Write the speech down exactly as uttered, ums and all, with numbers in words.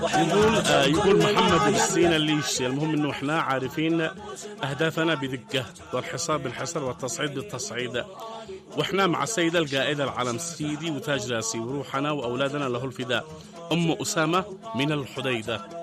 يقول آه يقول محمد بالسين الليش. المهم انه احنا عارفين اهدافنا بدقه، والحصار بالحصر والتصعيد بالتصعيد، واحنا مع السيده القائده العلم سيدي وتاج راسي، وروحنا واولادنا له الفداء. ام اسامه من الحديده.